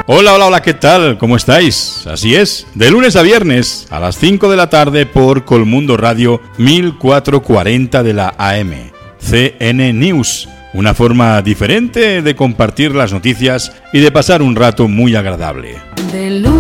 Hola, hola, hola, ¿qué tal? ¿Cómo estáis? Así es, de lunes a viernes a las 5 de la tarde por Colmundo Radio 1440 de la AM. CN News, una forma diferente de compartir las noticias y de pasar un rato muy agradable.